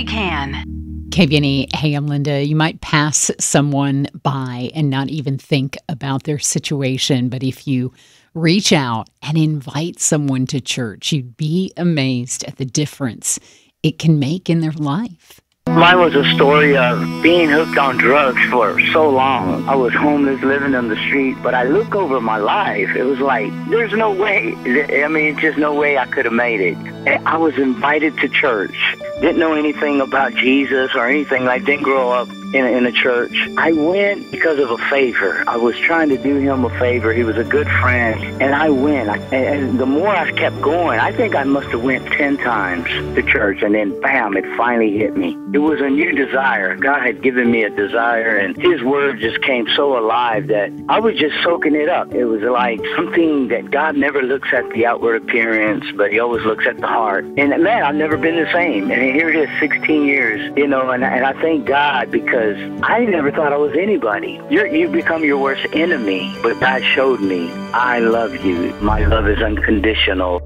can. KBNE, hey, I'm Linda. You might pass someone by and not even think about their situation, but if you reach out and invite someone to church, you'd be amazed at the difference it can make in their life. Mine was a story of being hooked on drugs for so long. I was homeless, living on the street, but I look over my life. It was like, there's no way. I mean, just no way I could have made it. I was invited to church. Didn't know anything about Jesus or anything. I didn't grow up in a church. I went because of a favor. I was trying to do him a favor. He was a good friend, and I went. And the more I kept going, I think I must have went 10 times to church, and then bam, it finally hit me. It was a new desire. God had given me a desire, and his word just came so alive that I was just soaking it up. It was like something that God never looks at the outward appearance, but he always looks at the heart. And man, I've never been the same. And here it is, 16 years, and I thank God because I never thought I was anybody. You become your worst enemy, but God showed me, I love you. My love is unconditional.